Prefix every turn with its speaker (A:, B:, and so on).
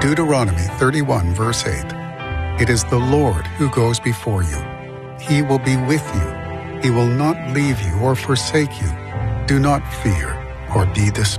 A: Deuteronomy 31, verse 8. It is the Lord who goes before you. He will be with you. He will not leave you or forsake you. Do not fear or be dismayed.